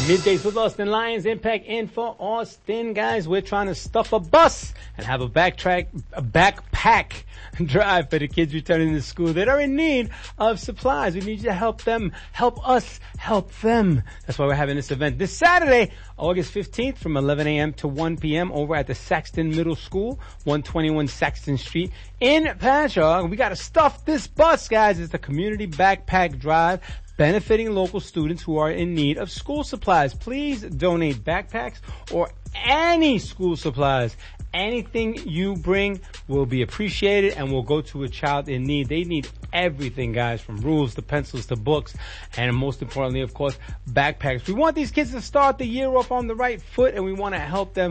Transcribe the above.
Middays with Austin Lions, Impact in for Austin, guys. We're trying to stuff a bus and have a backpack drive for the kids returning to school that are in need of supplies. We need you to help them, help us, help them. That's why we're having this event this Saturday, August 15th from 11 a.m. to 1 p.m. over at the Saxton Middle School, 121 Saxton Street in Patchogue. We got to stuff this bus, guys. It's the Community Backpack Drive, benefiting local students who are in need of school supplies. Please donate backpacks or any school supplies. Anything you bring will be appreciated and will go to a child in need. They need everything, guys, from rules to pencils to books, and most importantly, of course, backpacks. We want these kids to start the year off on the right foot, and we want to help them